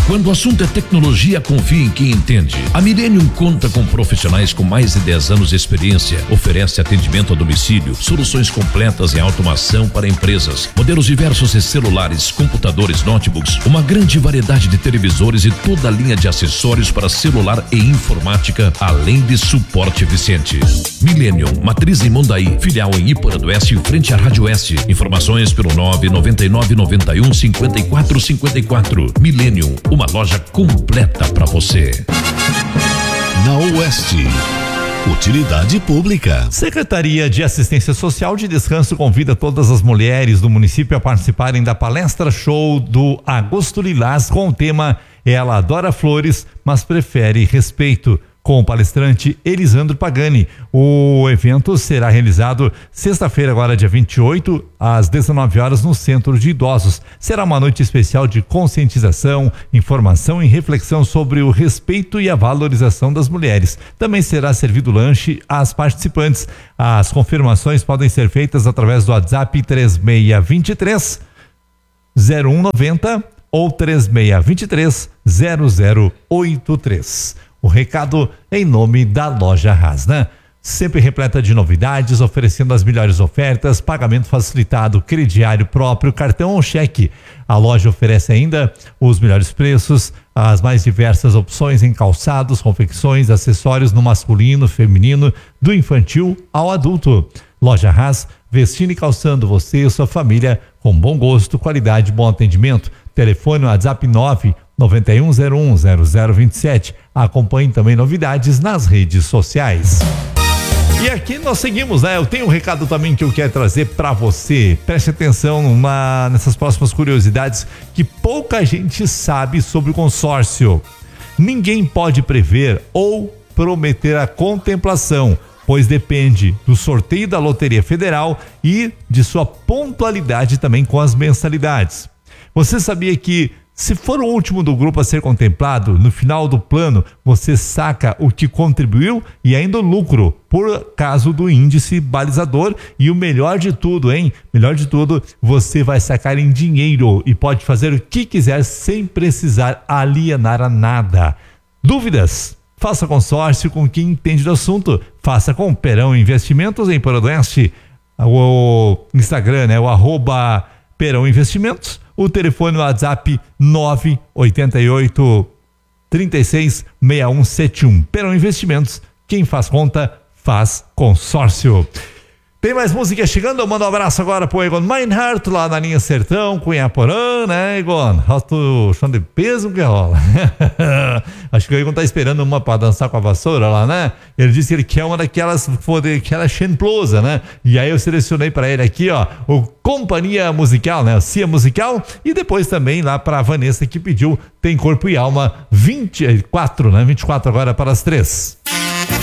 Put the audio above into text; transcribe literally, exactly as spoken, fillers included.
Quando o assunto é tecnologia, confie em quem entende. A Millennium conta com profissionais com mais de dez anos de experiência. Oferece atendimento a domicílio, soluções completas em automação para empresas, modelos diversos de celulares, computadores, notebooks, uma grande variedade de televisores e toda a linha de acessórios para celular e informática, além de suporte eficiente. Millennium, matriz em Mondaí, filial em Iporã do Oeste, em frente à Rádio Oeste. Informações pelo nove nove nove nove um cinco quatro cinco quatro. Millennium, uma loja completa para você. Na Oeste, utilidade pública. Secretaria de Assistência Social de Descanso convida todas as mulheres do município a participarem da palestra show do Agosto Lilás com o tema Ela Adora Flores, mas prefere respeito, com o palestrante Elisandro Pagani. O evento será realizado sexta-feira, agora dia vinte e oito, às dezenove horas, no Centro de Idosos. Será uma noite especial de conscientização, informação e reflexão sobre o respeito e a valorização das mulheres. Também será servido lanche às participantes. As confirmações podem ser feitas através do WhatsApp três seis dois três zero um nove zero ou três seis dois três zero zero oito três. O recado em nome da Loja Rasna, sempre repleta de novidades, oferecendo as melhores ofertas, pagamento facilitado, crediário próprio, cartão ou cheque. A loja oferece ainda os melhores preços, as mais diversas opções em calçados, confecções, acessórios no masculino, feminino, do infantil ao adulto. Loja Ras, vestindo e calçando você e sua família com bom gosto, qualidade e bom atendimento. Telefone WhatsApp nove nove um zero um zero zero dois sete. Acompanhe também novidades nas redes sociais. E aqui nós seguimos, né? Eu tenho um recado também que eu quero trazer para você. Preste atenção numa, nessas próximas curiosidades que pouca gente sabe sobre o consórcio. Ninguém pode prever ou prometer a contemplação, pois depende do sorteio da Loteria Federal e de sua pontualidade também com as mensalidades. Você sabia que, se for o último do grupo a ser contemplado, no final do plano você saca o que contribuiu e ainda o lucro, por causa do índice balizador? E o melhor de tudo, hein? Melhor de tudo, você vai sacar em dinheiro e pode fazer o que quiser sem precisar alienar a nada. Dúvidas? Faça consórcio com quem entende do assunto. Faça com o Perão Investimentos em Iporã do Oeste. O Instagram, né? O arroba Perão Investimentos. O telefone no WhatsApp nove oito oito, três seis, seis um sete um. Perão Investimentos, quem faz conta, faz consórcio. Tem mais música chegando, eu mando um abraço agora pro Egon Meinhardt, lá na linha Sertão, Cunhaporã, né, Egon? Rosto chão de peso que rola. Acho que o Egon tá esperando uma pra dançar com a vassoura lá, né? Ele disse que ele quer uma daquelas, aquela chemplosa, né? E aí eu selecionei pra ele aqui, ó, o Companhia Musical, né? O Cia Musical, e depois também lá pra Vanessa que pediu Tem Corpo e Alma, vinte e quatro, né? vinte e quatro agora para as três.